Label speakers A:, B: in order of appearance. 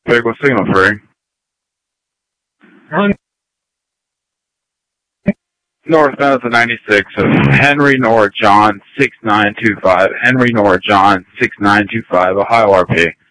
A: Vehicle signal free. Northbound to 96 of Henry Nor John 6925. Henry Nor John 6925, Ohio RP.